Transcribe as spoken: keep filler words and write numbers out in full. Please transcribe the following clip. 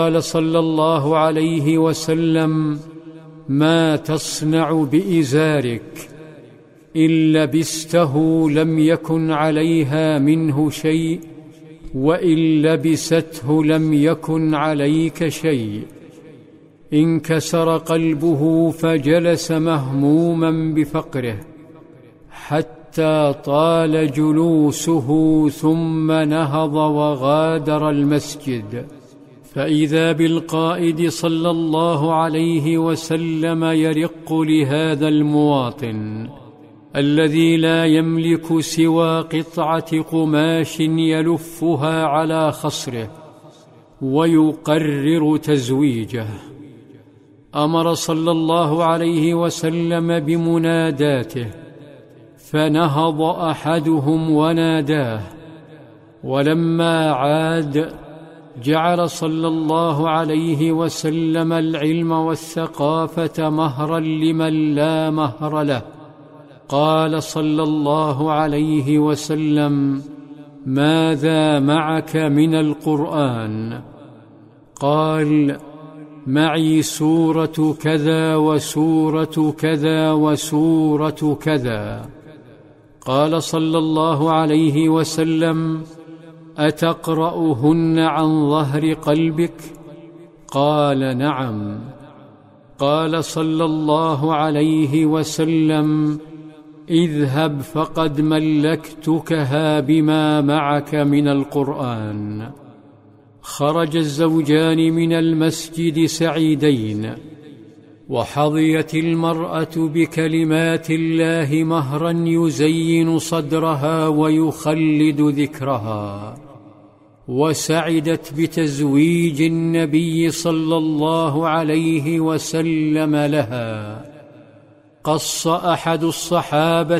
قال صلى الله عليه وسلم: ما تصنع بإزارك؟ إن لبسته لم يكن عليها منه شيء، وإن لبسته لم يكن عليك شيء. انكسر قلبه فجلس مهموما بفقره حتى طال جلوسه، ثم نهض وغادر المسجد، فإذا بالقائد صلى الله عليه وسلم يرق لهذا المواطن الذي لا يملك سوى قطعة قماش يلفها على خصره ويقرر تزويجه. أمر صلى الله عليه وسلم بمناداته، فنهض أحدهم وناداه، ولما عاد جعل صلى الله عليه وسلم العلم والثقافة مهرا لمن لا مهر له. قال صلى الله عليه وسلم: ماذا معك من القرآن؟ قال: معي سورة كذا وسورة كذا وسورة كذا. قال صلى الله عليه وسلم: أتقرأهن عن ظهر قلبك؟ قال: نعم. قال صلى الله عليه وسلم: اذهب فقد ملكتكها بما معك من القرآن. خرج الزوجان من المسجد سعيدين، وحظيت المرأة بكلمات الله مهرا يزين صدرها ويخلد ذكرها، وسعدت بتزويج النبي صلى الله عليه وسلم لها. قص أحد الصحابة